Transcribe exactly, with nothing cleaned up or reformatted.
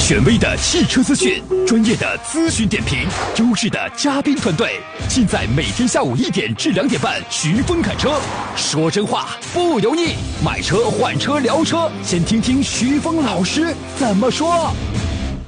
权威的汽车资讯，专业的咨询点评，优质的嘉宾团队，尽在每天下午一点至两点半，徐峰侃车，说真话不油腻，买车换车聊车，先听听徐峰老师怎么说。